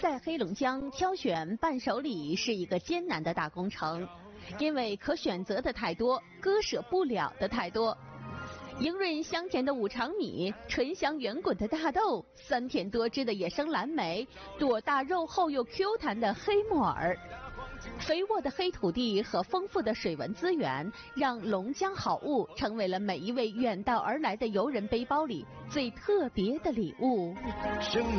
在黑龙江挑选伴手礼是一个艰难的大工程，因为可选择的太多，割舍不了的太多。莹润香甜的五常米，醇香圆滚的大豆，酸甜多汁的野生蓝莓，朵大肉厚又 Q 弹的黑木耳。肥沃的黑土地和丰富的水文资源，让龙江好物成为了每一位远道而来的游人背包里最特别的礼物。